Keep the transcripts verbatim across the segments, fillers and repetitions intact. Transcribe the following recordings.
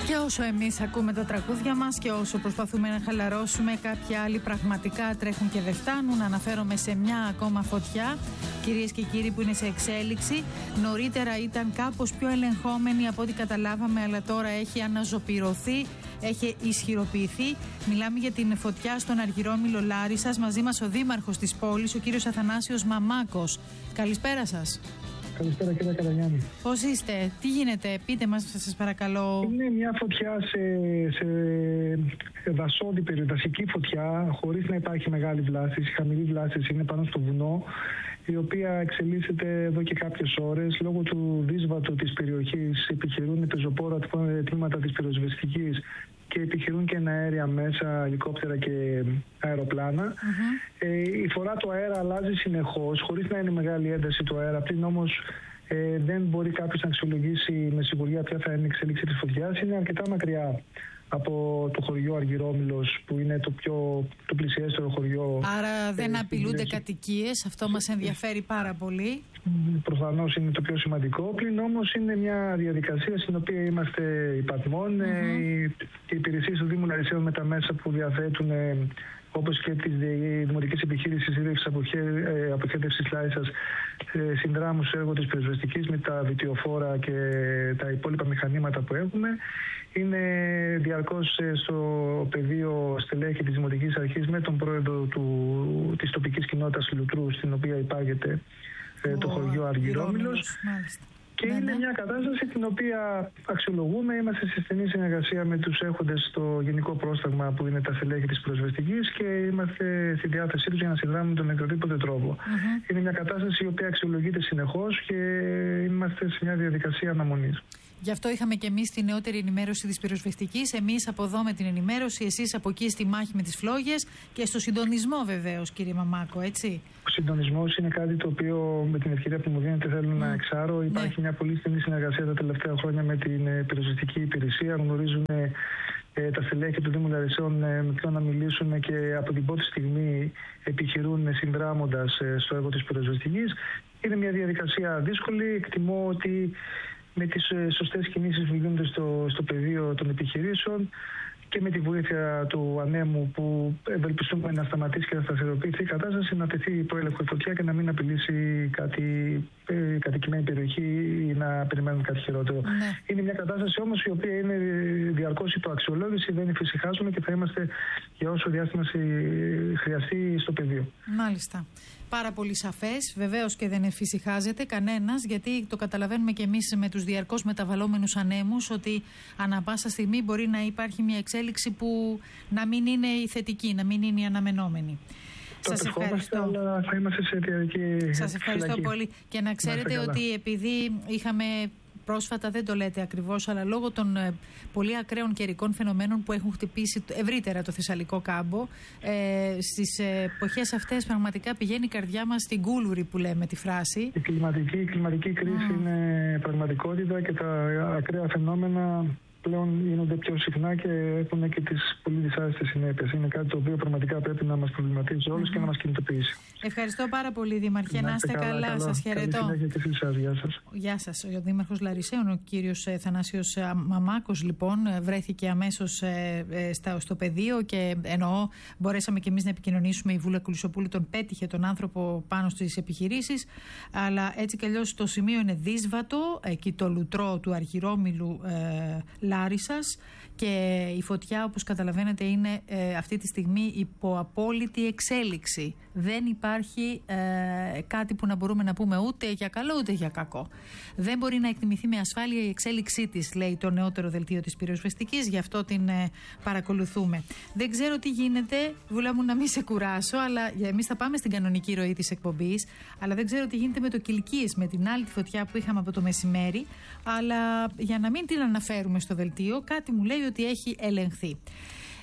Και όσο εμείς ακούμε τα τραγούδια μας και όσο προσπαθούμε να χαλαρώσουμε, κάποιοι άλλοι πραγματικά τρέχουν και δεν φτάνουν. Αναφέρομαι σε μια ακόμα φωτιά, κυρίες και κύριοι, που είναι σε εξέλιξη. Νωρίτερα ήταν κάπως πιο ελεγχόμενη από ό,τι καταλάβαμε, αλλά τώρα έχει αναζωπυρωθεί, έχει ισχυροποιηθεί. Μιλάμε για την φωτιά στον Αργυρόμιλο Λάρισσας. Μαζί μας ο δήμαρχος της πόλης, ο κύριος Αθανάσιος Μαμάκος. Καλησπέρα σας. Καλησπέρα κύριε Καραγιάννη. Πώς είστε, τι γίνεται, πείτε μας σας παρακαλώ. Είναι μια φωτιά σε, σε δασόδη περιοδασική φωτιά, χωρίς να υπάρχει μεγάλη βλάστηση. Η χαμηλή βλάστηση είναι πάνω στο βουνό, η οποία εξελίσσεται εδώ και κάποιες ώρες. Λόγω του δύσβατου της περιοχής επιχειρούν πεζοπόρα τμήματα της πυροσβεστικής και επιχειρούν και αέρια μέσα, ελικόπτερα και αεροπλάνα. Mm-hmm. Ε, η φορά του αέρα αλλάζει συνεχώς, χωρίς να είναι μεγάλη ένταση του αέρα. Πλην όμως ε, δεν μπορεί κάποιος να αξιολογήσει με σιγουριά ποια θα είναι η εξέλιξη της φωτιάς. Είναι αρκετά μακριά από το χωριό Αργυρόμιλος, που είναι το πιο το πλησιέστερο χωριό. Άρα δεν ε, απειλούνται κατοικίες, αυτό μας ενδιαφέρει πάρα πολύ. Προφανώς είναι το πιο σημαντικό. Πλην όμως είναι μια διαδικασία στην οποία είμαστε υπατμών. Mm-hmm. Οι, οι υπηρεσίες του Δήμου Λαρισαίων με τα μέσα που διαθέτουν, όπως και της Δημοτικής Επιχείρησης Ίδρυυσης Αποχέτευσης Λάρισσας, συνδράμουν στο έργο της πυροσβεστικής με τα βιτιοφόρα και τα υπόλοιπα μηχανήματα που έχουμε. Είναι διαρκώς στο πεδίο στελέχη της Δημοτικής Αρχής με τον πρόεδρο του, της τοπικής κοινότητας Λουτρού, στην οποία υπάγεται oh, το χωριό Αργυρόμιλος. Και ναι, είναι ναι. μια κατάσταση την οποία αξιολογούμε. Είμαστε σε στενή συνεργασία με τους έχοντες στο γενικό πρόσταγμα, που είναι τα στελέχη της πυροσβεστικής, και είμαστε στη διάθεσή τους για να συνδράμουν τον οποιοδήποτε τρόπο. Mm-hmm. Είναι μια κατάσταση η οποία αξιολογείται συνεχώς και είμαστε σε μια διαδικασία αναμονής. Γι' αυτό είχαμε και εμείς τη νεότερη ενημέρωση της πυροσβεστικής. Εμείς από εδώ με την ενημέρωση, εσείς από εκεί στη μάχη με τις φλόγες και στο συντονισμό, βεβαίως, κύριε Μαμάκο, έτσι. Ο συντονισμός είναι κάτι το οποίο, με την ευκαιρία που μου δίνετε, θέλω mm. να εξάρω. Υπάρχει ναι. μια πολύ στενή συνεργασία τα τελευταία χρόνια με την ε, πυροσβεστική υπηρεσία. Γνωρίζουν ε, ε, τα στελέχη του Δήμου Λαρισαίων ε, με ποιον να μιλήσουν και από την πρώτη στιγμή επιχειρούν συνδράμοντας ε, στο έργο της πυροσβεστικής. Είναι μια διαδικασία δύσκολη. Εκτιμώ ότι με τις σωστές κινήσεις που γίνονται στο, στο πεδίο των επιχειρήσεων και με τη βοήθεια του ανέμου, που ευελπιστούμε να σταματήσει και να σταθεροποιηθεί η κατάσταση, να τεθεί προέλευκο φωτιά και να μην απειλήσει κάτι ε, κατοικημένη περιοχή ή να περιμένουν κάτι χειρότερο. Ναι. Είναι μια κατάσταση όμως η οποία είναι διαρκώς υπό αξιολόγηση, δεν εφησυχάζουμε και θα είμαστε για όσο διάστημα χρειαστεί στο πεδίο. Μάλιστα. Πάρα πολύ σαφές, βεβαίως, και δεν εφησυχάζεται κανένας, γιατί το καταλαβαίνουμε και εμείς με τους διαρκώς μεταβαλλόμενους ανέμους, ότι ανά πάσα στιγμή μπορεί να υπάρχει μια εξέλιξη που να μην είναι η θετική, να μην είναι η αναμενόμενη. Σας ευχαριστώ. Αλλά θα είμαστε σε διαδική Σας ευχαριστώ φυλακή. Πολύ. Και να ξέρετε να ότι επειδή είχαμε πρόσφατα, δεν το λέτε ακριβώς, αλλά λόγω των ε, πολύ ακραίων καιρικών φαινομένων που έχουν χτυπήσει ευρύτερα το Θεσσαλικό κάμπο, ε, στις εποχές αυτές πραγματικά πηγαίνει η καρδιά μας στην κούλουρη, που λέμε τη φράση. Η κλιματική, η κλιματική κρίση mm. είναι πραγματικότητα και τα ακραία φαινόμενα πλέον γίνονται πιο συχνά και έχουν και τις πολύ δυσάρεστες συνέπειες. Είναι κάτι το οποίο πραγματικά πρέπει να μας προβληματίσει όλους mm-hmm. και να μας κινητοποιήσει. Ευχαριστώ πάρα πολύ, Δήμαρχε. Να είστε καλά, καλά. Σας χαιρετώ. Καλή συνέχεια και εσείς. Γεια σας. Γεια σας. Ο Δήμαρχος Λαρισαίων, ο κύριος Θανάσιος Μαμάκος, λοιπόν, βρέθηκε αμέσως ε, ε, στα, στο πεδίο, και εννοώ μπορέσαμε και εμείς να επικοινωνήσουμε. Η Βούλα Κουλισσοπούλου τον πέτυχε τον άνθρωπο πάνω στις επιχειρήσεις, αλλά έτσι κι αλλιώς το σημείο είναι δύσβατο, εκεί το λουτρό του Αργυρόμιλου ε, Λάρισσας, και η φωτιά, όπως καταλαβαίνετε, είναι ε, αυτή τη στιγμή υπό απόλυτη εξέλιξη. Δεν υπάρχει ε, κάτι που να μπορούμε να πούμε ούτε για καλό ούτε για κακό. Δεν μπορεί να εκτιμηθεί με ασφάλεια η εξέλιξή της, λέει το νεότερο δελτίο της πυροσβεστικής, γι' αυτό την ε, παρακολουθούμε. Δεν ξέρω τι γίνεται, Βούλα μου, να μην σε κουράσω, αλλά εμείς θα πάμε στην κανονική ροή της εκπομπής, αλλά δεν ξέρω τι γίνεται με το Κιλκίες, με την άλλη φωτιά που είχαμε από το μεσημέρι, αλλά για να μην την αναφέρουμε στο δελτίο, κάτι μου λέει ότι έχει ελεγχθεί.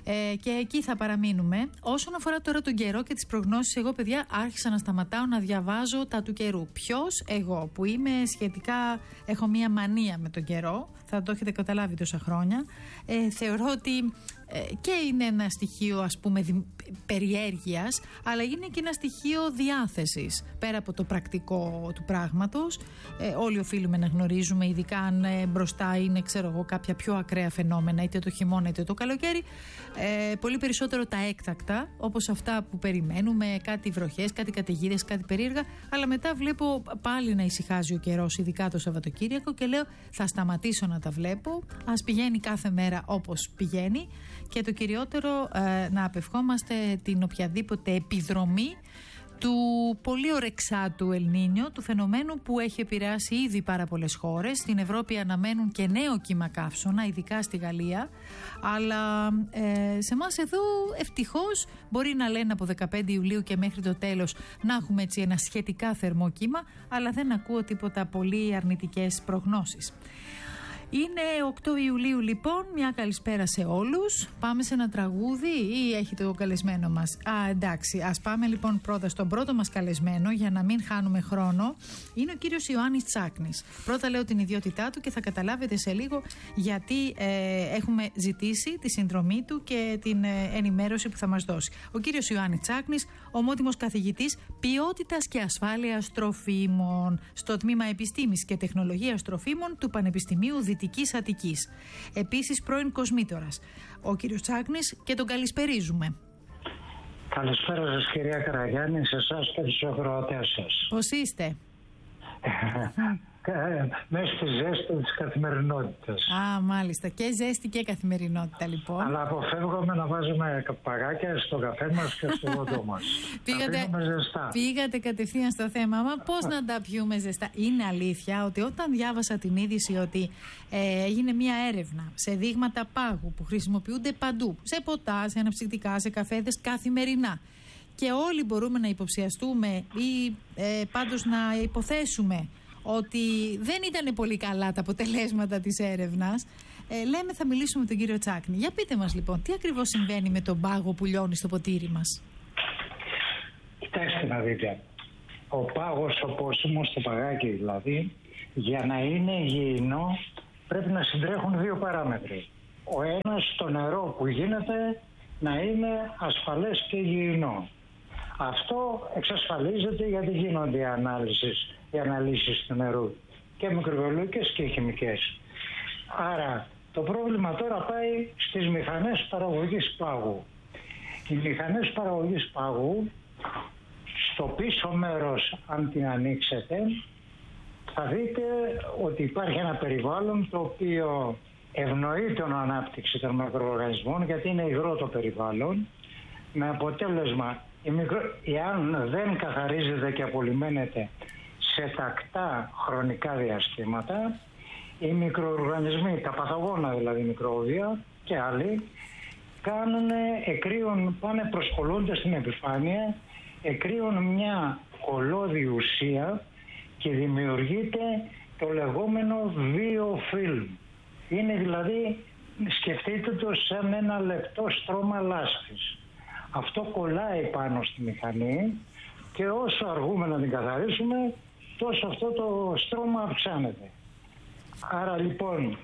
Ε, και εκεί θα παραμείνουμε. Όσον αφορά τώρα τον καιρό και τις προγνώσεις, εγώ, παιδιά, άρχισα να σταματάω να διαβάζω τα του καιρού. Ποιος? Εγώ, που είμαι σχετικά, έχω μία μανία με τον καιρό, θα το έχετε καταλάβει τόσα χρόνια. Ε, θεωρώ ότι ε, και είναι ένα στοιχείο, ας πούμε, δι, περιέργειας, αλλά είναι και ένα στοιχείο διάθεσης. Πέρα από το πρακτικό του πράγματος, ε, όλοι οφείλουμε να γνωρίζουμε, ειδικά αν ε, μπροστά είναι, ξέρω εγώ, κάποια πιο ακραία φαινόμενα, είτε το χειμώνα είτε το καλοκαίρι, ε, πολύ περισσότερο τα έκτακτα, όπως αυτά που περιμένουμε, κάτι βροχές, κάτι καταιγίδες, κάτι περίεργα, αλλά μετά βλέπω πάλι να ησυχάζει ο καιρός, ειδικά το Σαββατοκύριακο, και λέω θα σταματήσω να τα βλέπω, ας πηγαίνει κάθε μέρα όπως πηγαίνει, και το κυριότερο ε, να απευχόμαστε την οποιαδήποτε επιδρομή του πολύ ορεξάτου Ελνίνιο, του φαινομένου που έχει επηρεάσει ήδη πάρα πολλές χώρες. Στην Ευρώπη αναμένουν και νέο κύμα καύσωνα, ειδικά στη Γαλλία, αλλά ε, σε εμάς εδώ ευτυχώς μπορεί να λένε από δεκαπέντε Ιουλίου και μέχρι το τέλος να έχουμε έτσι ένα σχετικά θερμό κύμα, αλλά δεν ακούω τίποτα πολύ αρνητικές προγνώσεις. Είναι οκτώ Ιουλίου λοιπόν, μια καλησπέρα σε όλους. Πάμε σε ένα τραγούδι ή έχετε το καλεσμένο μας? Α, εντάξει, ας πάμε λοιπόν πρώτα στον πρώτο μας καλεσμένο για να μην χάνουμε χρόνο. Είναι ο κύριος Ιωάννης Τσάκνης. Πρώτα λέω την ιδιότητά του και θα καταλάβετε σε λίγο γιατί ε, έχουμε ζητήσει τη συνδρομή του και την ε, ενημέρωση που θα μας δώσει. Ο κύριος Ιωάννης Τσάκνης, ομότιμος καθηγητής ποιότητας και ασφάλειας τροφίμων στο τμήμα Επιστήμης και Τεχνολογίας Τροφίμων του Πανεπιστημίου Δυτικής Αττικής. Επίσης πρώην κοσμήτορας. Ο κύριος Τσάκνης, και τον καλησπερίζουμε. Καλησπέρα σας, κυρία Καραγιάννη, σε εσάς και τους ακροατές σας. Πώς είστε? Μέσα στη ζέστη της καθημερινότητας. Α, μάλιστα. Και ζέστη και καθημερινότητα, λοιπόν. Αλλά αποφεύγουμε να βάζουμε παγάκια στο καφέ μας και στο βόντο μας. Πήγατε, ζεστά. πήγατε κατευθείαν στο θέμα. Μα πώς να τα πιούμε ζεστά? Είναι αλήθεια ότι όταν διάβασα την είδηση ότι ε, έγινε μια έρευνα σε δείγματα πάγου που χρησιμοποιούνται παντού, σε ποτά, σε αναψυκτικά, σε καφέδες, καθημερινά, και όλοι μπορούμε να υποψιαστούμε ή ε, πάντως να υποθέσουμε ότι δεν ήταν πολύ καλά τα αποτελέσματα της έρευνας, ε, λέμε θα μιλήσουμε με τον κύριο Τσάκνη. Για πείτε μας λοιπόν, τι ακριβώς συμβαίνει με τον πάγο που λιώνει στο ποτήρι μας? Κοιτάξτε να δείτε, ο πάγος, ο πόσιμος, το παγάκι δηλαδή, για να είναι υγιεινό πρέπει να συντρέχουν δύο παράμετροι. Ο ένας, το νερό που γίνεται να είναι ασφαλές και υγιεινό. Αυτό εξασφαλίζεται γιατί γίνονται οι ανάλυσεις, οι αναλύσεις του νερού, και μικροβιολογικές και χημικές. Άρα το πρόβλημα τώρα πάει στις μηχανές παραγωγής πάγου. Οι μηχανές παραγωγής πάγου, στο πίσω μέρος, αν την ανοίξετε, θα δείτε ότι υπάρχει ένα περιβάλλον το οποίο ευνοεί την ανάπτυξη των μικροοργανισμών, γιατί είναι υγρό το περιβάλλον, με αποτέλεσμα η μικρο... εάν δεν καθαρίζεται και απολυμμένεται σε τακτά χρονικά διαστήματα, οι μικροοργανισμοί, τα παθογόνα δηλαδή μικρόβια και άλλοι, κάνουν, εκρύουν, πάνε προσκολούνται στην επιφάνεια, εκρύουν μια κολλώδη ουσία και δημιουργείται το λεγόμενο βιοφιλμ. Είναι δηλαδή, σκεφτείτε το σαν ένα λεπτό στρώμα λάσπης. Αυτό κολλάει πάνω στη μηχανή και όσο αργούμε να την καθαρίσουμε, τόσο αυτό το στρώμα αυξάνεται. Άρα λοιπόν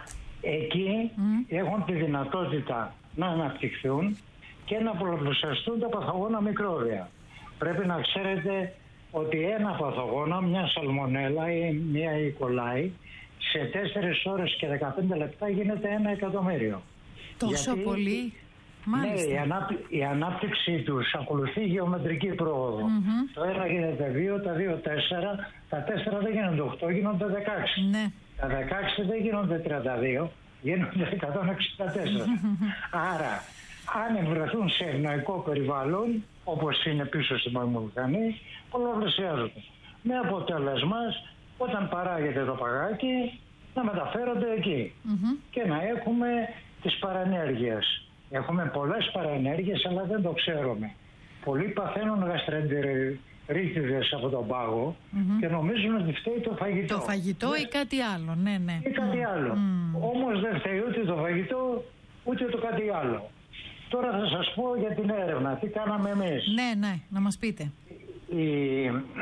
εκεί mm. έχουν τη δυνατότητα να αναπτυχθούν και να πολλαπλασιαστούν τα παθογόνα μικρόβια. Πρέπει να ξέρετε ότι ένα παθογόνο, μια σαλμονέλα ή μια E. coli, σε τέσσερις ώρες και δεκαπέντε λεπτά γίνεται ένα εκατομμύριο. Τόσο γιατί, πολύ? Ναι, η, ανάπτυ, η ανάπτυξή τους ακολουθεί γεωμετρική πρόοδο. Mm-hmm. Το ένα γίνεται δύο, τα δύο τέσσερα, τα τέσσερα δεν γίνονται οκτώ, γίνονται δεκαέξι. Ναι. Τα δεκαέξι δεν γίνονται τριάντα δύο, γίνονται εκατόν εξήντα τέσσερα. Άρα, αν βρεθούν σε ευνοϊκό περιβάλλον, όπως είναι πίσω στην μηχανή, πολλαπλασιάζονται. Με αποτέλεσμα, όταν παράγεται το παγάκι, να μεταφέρονται εκεί mm-hmm. και να έχουμε τις παρενέργειες. Έχουμε πολλές παρενέργειες, αλλά δεν το ξέρουμε. Πολλοί παθαίνουν γαστρεντερίτιδες από τον πάγο mm-hmm. και νομίζουν ότι φταίει το φαγητό. Το φαγητό δεν... ή κάτι άλλο, ναι, ναι. Ή κάτι mm. άλλο. Mm. Όμως δεν φταίει ούτε το φαγητό, ούτε το κάτι άλλο. Τώρα θα σας πω για την έρευνα, τι κάναμε εμείς. Ναι, ναι, να μας πείτε. Η,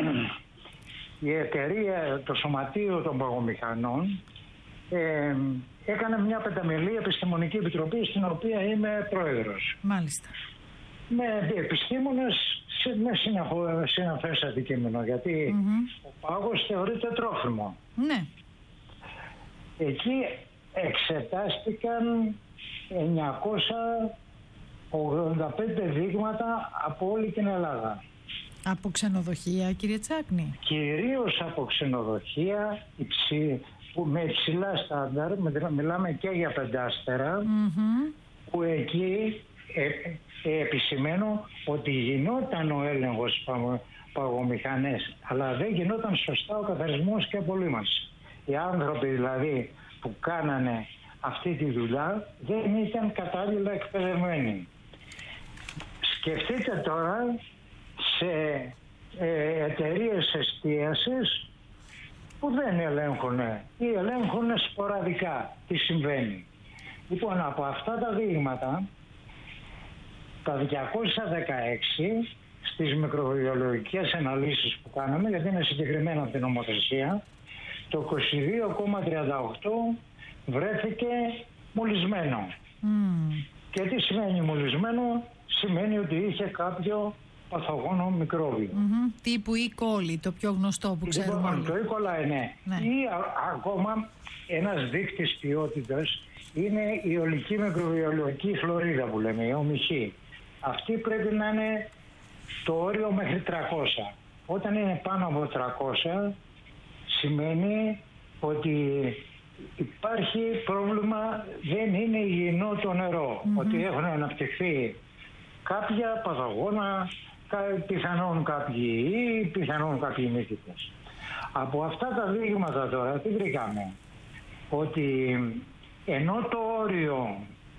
η εταιρεία, το Σωματείο των Παγομηχανών, ε, έκανε μια πενταμελή επιστημονική επιτροπή στην οποία είμαι πρόεδρος. Μάλιστα. Με επιστήμονες, με συναφές αντικείμενο, γιατί mm-hmm. ο πάγος θεωρείται τρόφιμο. Ναι. Εκεί εξετάστηκαν εννιακόσια ογδόντα πέντε δείγματα από όλη την Ελλάδα. Από ξενοδοχεία, κύριε Τσάκνη? Κυρίως από ξενοδοχεία υψη, που με υψηλά στάνταρ, μιλάμε και για πεντάστερα, mm-hmm. που εκεί ε, ε, επισημαίνω ότι γινόταν ο έλεγχος παγω, παγομηχανές, αλλά δεν γινόταν σωστά ο καθαρισμός και απολύμανση. Οι άνθρωποι δηλαδή που κάνανε αυτή τη δουλειά δεν ήταν κατάλληλα εκπαιδευμένοι. Σκεφτείτε τώρα σε ε, εταιρείες εστίασης που δεν ελέγχουν ή ελέγχουν σποραδικά τι συμβαίνει. Λοιπόν, από αυτά τα δείγματα, τα διακόσια δεκαέξι στις μικροβιολογικές αναλύσεις που κάναμε, γιατί είναι συγκεκριμένα από την νομοθεσία, το είκοσι δύο κόμμα τριάντα οκτώ βρέθηκε μολυσμένο. Mm. Και τι σημαίνει μολυσμένο? Σημαίνει ότι είχε κάποιο παθογόνο μικρόβιο. Mm-hmm. Τύπου E. coli, το πιο γνωστό που ξέρουμε όλοι. Το E. coli, ναι. ναι. Ή α, ακόμα ένας δείκτης ποιότητας είναι η ολική μικροβιολογική χλωρίδα που λέμε, η ομιχή. Αυτή πρέπει να είναι το όριο μέχρι τριακόσια. Όταν είναι πάνω από τριακόσια σημαίνει ότι υπάρχει πρόβλημα, δεν είναι υγιεινό το νερό. Mm-hmm. Ότι έχουν αναπτυχθεί κάποια παθογόνα, πιθανόν κάποιοι ή πιθανόν κάποιοι μύθικες. Από αυτά τα δείγματα τώρα τι βρήκαμε? Ότι ενώ το όριο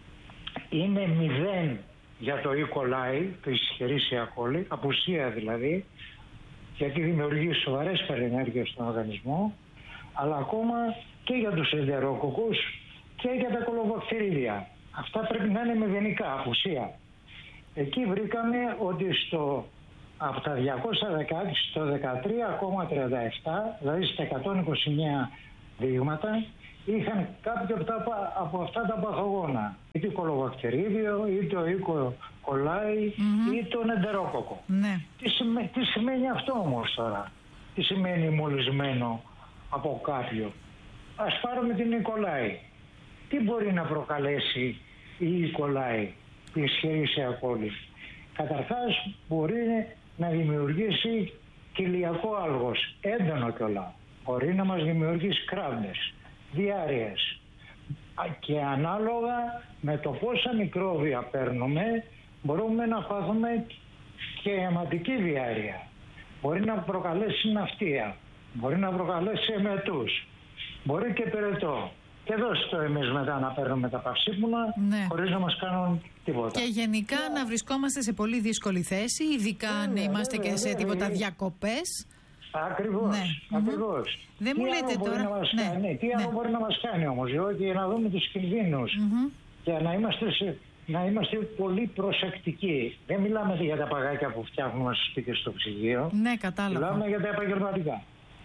είναι μηδέν για το E. coli, το Escherichia coli, απουσία δηλαδή, γιατί δημιουργεί σοβαρές παρενέργειες στον οργανισμό, αλλά ακόμα και για τους εντερόκοκκους και για τα κολοβακτηρίδια. Αυτά πρέπει να είναι μηδενικά, απουσία. Εκεί βρήκαμε ότι στο, από τα διακόσια δεκαέξι στο δεκατρία κόμμα τριάντα επτά, δηλαδή στα εκατόν είκοσι εννέα δείγματα, είχαν κάποιο από, τα, από αυτά τα παθογόνα. Είτε κολοβακτηρίδιο, είτε το E. coli, mm-hmm. ή τον εντερόκοκκο. Ναι. Τι, σημαίνει, τι σημαίνει αυτό όμως τώρα? Τι σημαίνει μολυσμένο από κάποιο? Ας πάρουμε την E. coli. Τι μπορεί να προκαλέσει η E. coli, η Escherichia coli? Καταρχάς μπορεί να δημιουργήσει κοιλιακό άλγος, έντονο κιόλα. Μπορεί να μας δημιουργήσει κράμπες, διάρειες. Και ανάλογα με το πόσα μικρόβια παίρνουμε, μπορούμε να πάθουμε και αιματική διάρεια. Μπορεί να προκαλέσει ναυτία, μπορεί να προκαλέσει εμετούς, μπορεί και περαιτό. Και δώστε το εμείς μετά να παίρνουμε τα παυσίπονα, ναι. χωρίς να μας κάνουν τίποτα. Και γενικά yeah. να βρισκόμαστε σε πολύ δύσκολη θέση, ειδικά yeah, αν είμαστε yeah, και σε yeah, τίποτα yeah. διακοπές. Ακριβώς, ναι. ακριβώς. Mm-hmm. Δεν τι μου λέτε τώρα. Να μας ναι. κάνει, τι ναι. άλλο μπορεί να μας κάνει όμως, για να δούμε τους κινδύνους mm-hmm. και να είμαστε, σε, να είμαστε πολύ προσεκτικοί. Δεν μιλάμε για τα παγάκια που φτιάχνουμε στο σπίτι στο ψυγείο. Ναι, κατάλαβα. Μιλάμε για τα επαγγελματικά.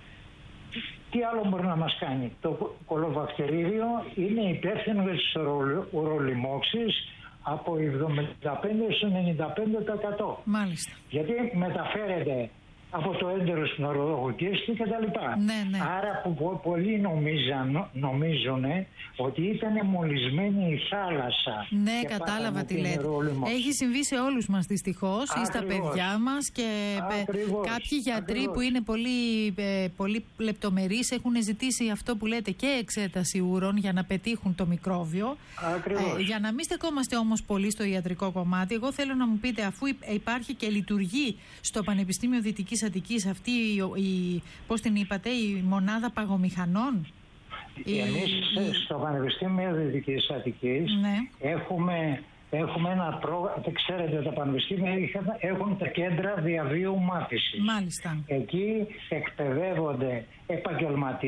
Τι άλλο μπορεί να μας κάνει? Το κολοβακτηρίδιο είναι υπεύθυνο για τις ουρολιμώξεις από εβδομήντα πέντε στο ενενήντα πέντε τοις εκατό. Μάλιστα. Γιατί μεταφέρεται από το έντερο στην οροδοχοκίστη και τα λοιπά. Ναι, ναι. Άρα που πολλοί νομίζαν, νομίζουν ότι ήταν μολυσμένη η θάλασσα. Ναι, κατάλαβα τι λέτε. Έχει συμβεί σε όλους μας δυστυχώς ή στα παιδιά μας και Ακριβώς. κάποιοι γιατροί Ακριβώς. που είναι πολύ, πολύ λεπτομερείς έχουν ζητήσει αυτό που λέτε και εξέταση ούρων για να πετύχουν το μικρόβιο. Ε, για να μην στεκόμαστε όμως πολύ στο ιατρικό κομμάτι, εγώ θέλω να μου πείτε, αφού υπάρχει και λειτουργεί στο Πανεπιστήμιο Δυτικής Αττικής αυτή η, η, πώς την είπατε, η μονάδα παγομηχανών. Εμείς η... στο Πανεπιστήμιο Δυτικής Αττικής ναι. έχουμε, έχουμε ένα πρόγραμμα, ξέρετε τα πανεπιστήμια έχουν τα κέντρα διαβίου μάθησης. Μάλιστα. Εκεί εκπαιδεύονται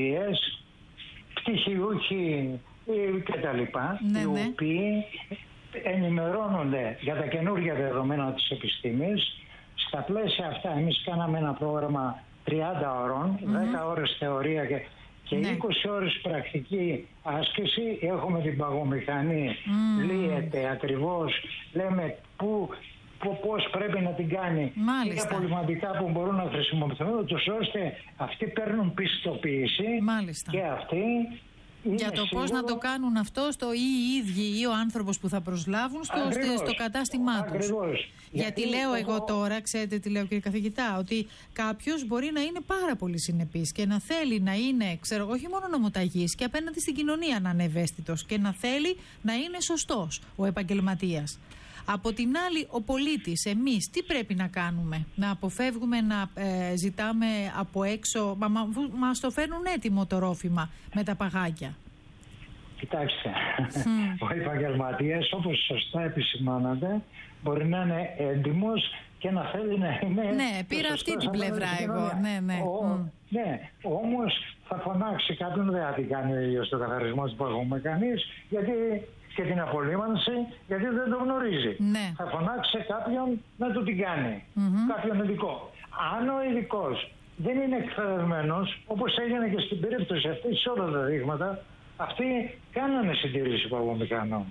επαγγελματίες, πτυχιούχοι κτλ. Ναι, οι ναι. οποίοι ενημερώνονται για τα καινούργια δεδομένα της επιστήμης. Στα πλαίσια αυτά εμείς κάναμε ένα πρόγραμμα τριάντα ώρων, mm-hmm. δέκα ώρες θεωρία και, και ναι. είκοσι ώρες πρακτική άσκηση. Έχουμε την παγομηχανή, mm. λύεται ακριβώς, λέμε πού, πώς πρέπει να την κάνει. Μάλιστα. Είναι απολυμαντικά που μπορούν να χρησιμοποιηθούν, ώστε αυτοί παίρνουν πιστοποίηση. Μάλιστα. Και αυτοί για το πώς να το κάνουν αυτό στο ή οι ίδιοι ή ο άνθρωπος που θα προσλάβουν στο, στο κατάστημά τους. Ακριβώς. Γιατί, Γιατί λέω εγώ το... τώρα, ξέρετε τι λέω κύριε καθηγητά, ότι κάποιος μπορεί να είναι πάρα πολύ συνεπής και να θέλει να είναι, ξέρω, όχι μόνο νομοταγής και απέναντι στην κοινωνία να είναι ευαίσθητος και να θέλει να είναι σωστός ο επαγγελματίας. Από την άλλη, ο πολίτης, εμείς τι πρέπει να κάνουμε? Να αποφεύγουμε να ε, ζητάμε από έξω, μα, μα, μας το φέρνουν έτοιμο το ρόφημα με τα παγάκια. Κοιτάξτε, mm. ο επαγγελματίας, όπως σωστά επισημάνατε, μπορεί να είναι έντιμος και να θέλει να είναι... Ναι, πήρα αυτή την πλευρά εγώ. Ναι, ναι. Ο, mm. ναι, όμως θα φωνάξει κάποιον, δεν θα την κάνει ο ίδιος το καθαρισμό της παγομηχανής, γιατί... και την απολύμανση, γιατί δεν το γνωρίζει. Ναι. Θα φωνάξει κάποιον να του την κάνει. Mm-hmm. Κάποιον ειδικό. Αν ο ειδικός δεν είναι εκπαιδευμένος, όπως έγινε και στην περίπτωση αυτή, σε όλα τα δείγματα, αυτοί κάνανε συντήρηση παγομηχανών.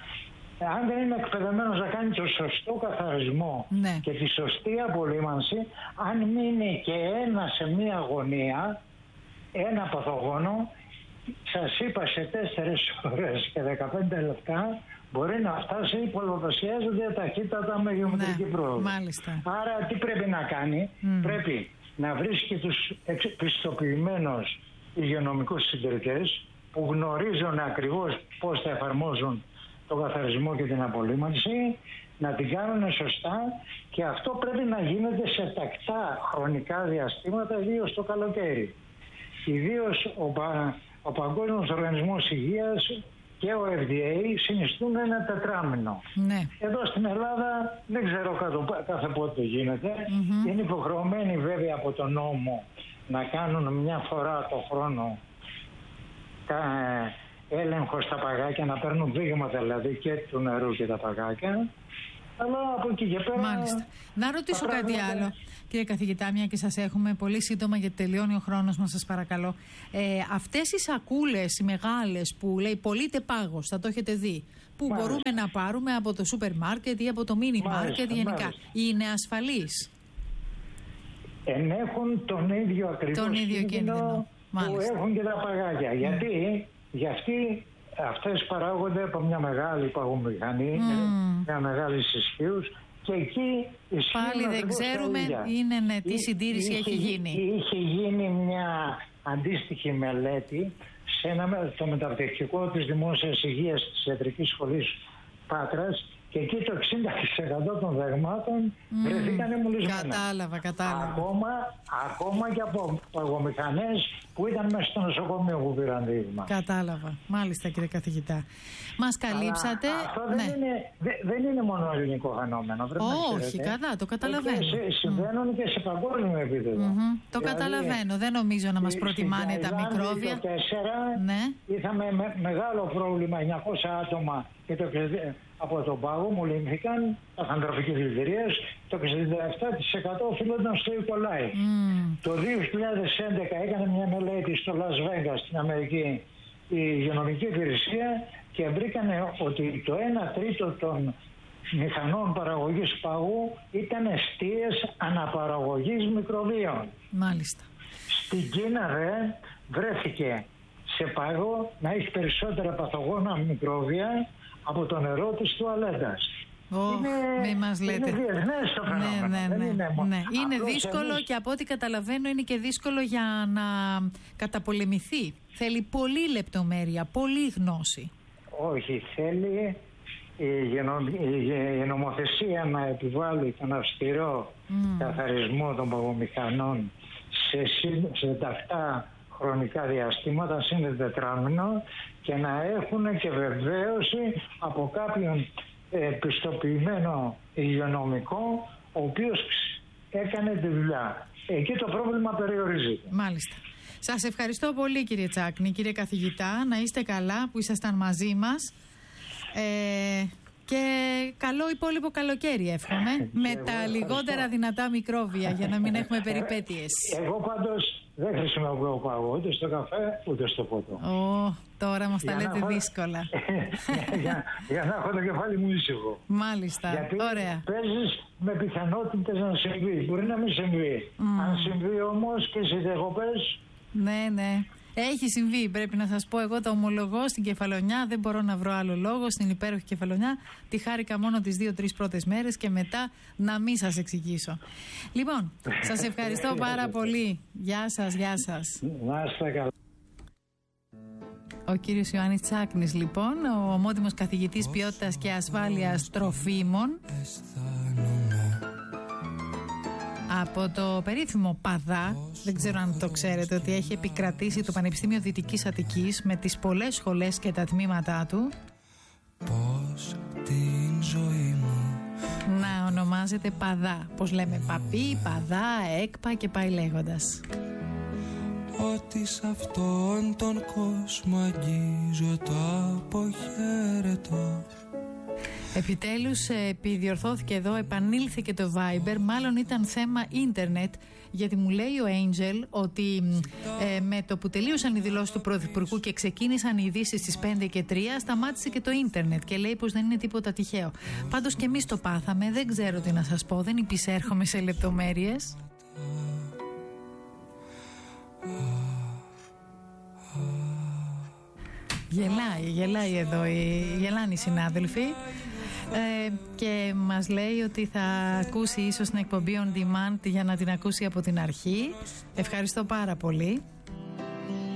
Αν δεν είναι εκπαιδευμένος να κάνει το σωστό καθαρισμό ναι. και τη σωστή απολύμανση, αν μείνει και ένα σε μία γωνία, ένα παθογόνο, σας είπα σε τέσσερις ώρες και δεκαπέντε λεπτά μπορεί να φτάσει, πολλαπλασιάζονται ταχύτατα με γεωμετρική ναι, πρόοδο. Μάλιστα. Άρα τι πρέπει να κάνει? Mm. Πρέπει να βρίσκει τους πιστοποιημένους υγειονομικούς συντηρητές που γνωρίζουν ακριβώς πώς θα εφαρμόζουν τον καθαρισμό και την απολύμανση, να την κάνουν σωστά, και αυτό πρέπει να γίνεται σε τακτά χρονικά διαστήματα, ιδίως το καλοκαίρι. Ιδίως ο, ο Παγκόσμιος Οργανισμός Υγείας και ο εφ ντι έι συνιστούν ένα τετράμινο. Ναι. Εδώ στην Ελλάδα δεν ξέρω κάθε, κάθε πότε γίνεται. Mm-hmm. Είναι υποχρεωμένοι βέβαια από τον νόμο να κάνουν μια φορά το χρόνο τα, έλεγχο στα παγάκια, να παίρνουν δείγματα δηλαδή και του νερού και τα παγάκια. Αλλά από εκεί και πέρα... Μάλιστα. Να ρωτήσω κάτι άλλο, κύριε καθηγητά, μια και σας έχουμε πολύ σύντομα γιατί τελειώνει ο χρόνος μας, σας παρακαλώ. Ε, αυτές οι σακούλες, οι μεγάλες που λέει πωλείται πάγος, θα το έχετε δει, που μάλιστα. μπορούμε να πάρουμε από το σούπερ μάρκετ ή από το μίνι μάρκετ γενικά, μάλιστα. είναι ασφαλείς? Ενέχουν τον ίδιο ακριβώς τον ίδιο κίνδυνο που έχουν και τα παγάκια. Mm. Γιατί για αυτοί, αυτές παράγονται από μια μεγάλη παγομηχανή, mm. μια μεγάλη ισχύους, και εκεί πάλι δεν ξέρουμε είναι, ναι, τι συντήρηση είχε, έχει γίνει. Είχε γίνει μια αντίστοιχη μελέτη σε ένα, το μεταπτυχιακό της Δημόσιας Υγείας της Ιατρικής Σχολής Πάτρας, και εκεί το εξήντα τοις εκατό των δεγμάτων mm. βρεθήκανε μολυσμένα. Κατάλαβα, κατάλαβα. Ακόμα, ακόμα και από παγομηχανές που ήταν μέσα στο νοσοκομείο που πήραν δείγμα. Κατάλαβα. Μάλιστα, κύριε καθηγητά. Μας καλύψατε. Αλλά αυτό δεν, ναι. είναι, δε, δεν είναι μόνο ελληνικό φαινόμενο. Όχι, κατά, το καταλαβαίνω. Και συμβαίνουν mm. και σε παγκόσμιο επίπεδο. Mm-hmm. Το δηλαδή, καταλαβαίνω. Δεν νομίζω να μας προτιμάνε τα μικρόβια. Το τέσσερα ναι. είχαμε με, μεγάλο πρόβλημα, εννιακόσια άτομα και το, από τον πάγο μολυνθήκαν αθαντροφικές δηλητηρίες. Το εξήντα επτά τοις εκατό οφείλονταν στο Ικολάι. Mm. Το δύο χιλιάδες έντεκα έκανε μια μελέτη στο Las Vegas στην Αμερική η υγειονομική υπηρεσία και βρήκανε ότι το ένα τρίτο των μηχανών παραγωγής παγού ήταν εστίες αναπαραγωγής μικροβίων. Μάλιστα. Στην Κίνα δε βρέθηκε σε πάγο να έχει περισσότερα παθογόνα μικρόβια από το νερό της τουαλέτας. Oh, είναι, μη μας λέτε. Είναι διεθνές το φαινόμενο. Ναι, ναι, ναι. Είναι, ναι. είναι δύσκολο εμείς... και από ό,τι καταλαβαίνω είναι και δύσκολο για να καταπολεμηθεί. Θέλει πολλή λεπτομέρεια, πολλή γνώση. Όχι, θέλει η, γενο... η νομοθεσία να επιβάλλει τον αυστηρό mm. καθαρισμό των παγομηχανών σε, σε τακτά χρονικά διαστήματα, είναι τετράμινο, και να έχουν και βεβαίωση από κάποιον ε, πιστοποιημένο υγειονομικό, ο οποίος έκανε τη δουλειά. Εκεί το πρόβλημα περιορίζεται. Μάλιστα. Σας ευχαριστώ πολύ, κύριε Τσάκνη, κύριε καθηγητά. Να είστε καλά που ήσασταν μαζί μας. Ε, Και καλό υπόλοιπο καλοκαίρι εύχομαι, με τα λιγότερα δυνατά μικρόβια, για να μην έχουμε περιπέτειες. Εγώ πάντως δεν χρησιμοποιώ πάγο ούτε στο καφέ ούτε στο ποτό. Ω, τώρα μας τα λέτε έχω... δύσκολα. για, για να έχω το κεφάλι μου ήσυχο. Μάλιστα, γιατί ωραία. παίζεις με πιθανότητες να συμβεί. Μπορεί να μην συμβεί. Mm. Αν συμβεί όμως και εσύ διακοπές. Ναι, ναι. Έχει συμβεί, πρέπει να σας πω, εγώ το ομολογώ, στην Κεφαλονιά, δεν μπορώ να βρω άλλο λόγο, στην υπέροχη Κεφαλονιά, τη χάρηκα μόνο τις δύο-τρεις πρώτες μέρες και μετά να μην σας εξηγήσω. Λοιπόν, σας ευχαριστώ πάρα πολύ. Γεια σας, γεια σας. Να είστε καλά. Ο κύριος Ιωάννης Τσάκνης, λοιπόν, ο ομότιμος καθηγητής ποιότητας και ασφάλειας τροφίμων από το περίφημο ΠΑΔΑ. Δεν ξέρω αν το ξέρετε, ότι έχει επικρατήσει το Πανεπιστήμιο Δυτικής Αττικής με τις πολλές σχολές και τα τμήματά του. Πώς την ζωή μου να ονομάζεται ΠΑΔΑ. Πώς λέμε, ΠΑΠΗ, ΠΑΔΑ, ΕΚΠΑ και πάει λέγοντας. Ότι σε αυτόν τον κόσμο αγγίζω το αποχαιρετώ. Επιτέλους επιδιορθώθηκε εδώ, επανήλθε και το Viber, μάλλον ήταν θέμα ίντερνετ, γιατί μου λέει ο Angel ότι ε, με το που τελείωσαν οι δηλώσεις του Πρωθυπουργού και ξεκίνησαν οι ειδήσεις στις πέντε και τρία, σταμάτησε και το ίντερνετ και λέει πως δεν είναι τίποτα τυχαίο. Πάντως και εμείς το πάθαμε, δεν ξέρω τι να σας πω, δεν υπησέρχομαι σε λεπτομέρειες. Γελάει, γελάει εδώ, γελάνε οι συνάδελφοι. Ε, και μας λέει ότι θα ακούσει ίσως την εκπομπή On Demand για να την ακούσει από την αρχή. Ευχαριστώ πάρα πολύ.